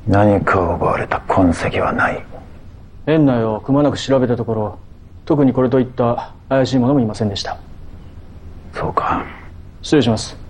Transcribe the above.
何かを奪われた痕跡はない。 園内をくまなく調べたところ、特にこれといった怪しいものもいませんでした。 そうか。 失礼します。